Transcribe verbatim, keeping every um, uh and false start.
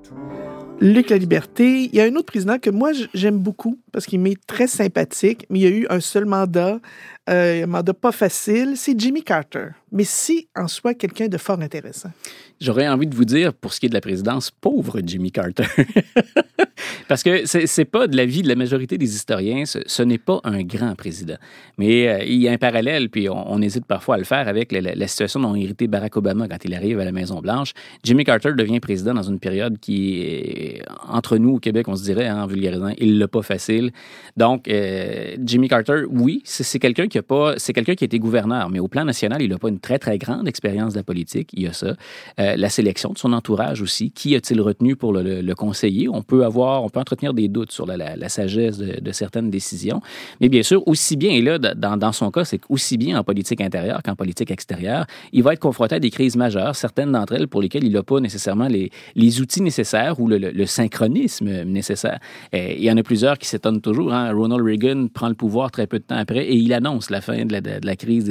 Luc Laliberté. Il y a un autre président que moi, j'aime beaucoup parce qu'il m'est très sympathique, mais il y a eu un seul mandat, euh, un mandat pas facile, c'est Jimmy Carter. Mais c'est en soi quelqu'un de fort intéressant. J'aurais envie de vous dire, pour ce qui est de la présidence, pauvre Jimmy Carter. Parce que c'est, c'est pas de l'avis de la majorité des historiens, ce, ce n'est pas un grand président. Mais euh, il y a un parallèle, puis on, on hésite parfois à le faire avec la, la situation dont a hérité Barack Obama quand il arrive à la Maison-Blanche. Jimmy Carter devient président dans une période qui est, entre nous au Québec, on se dirait, hein, en vulgarisant, il l'a pas facile. Donc, euh, Jimmy Carter, oui, c'est, c'est quelqu'un qui a pas, c'est quelqu'un qui a été gouverneur, mais au plan national, il n'a pas une très, très grande expérience de la politique. Il y a ça. Euh, la sélection de son entourage aussi. Qui a-t-il retenu pour le, le, le conseiller? On peut avoir, on peut entretenir des doutes sur la, la, la sagesse de, de certaines décisions. Mais bien sûr, aussi bien, et là, dans, dans son cas, c'est aussi bien en politique intérieure qu'en politique extérieure, il va être confronté à des crises majeures, certaines d'entre elles pour lesquelles il n'a pas nécessairement les, les outils nécessaires ou le, le, le synchronisme nécessaire. Et il y en a plusieurs qui s'étonnent toujours. Hein? Ronald Reagan prend le pouvoir très peu de temps après et il annonce la fin de la, de, de la crise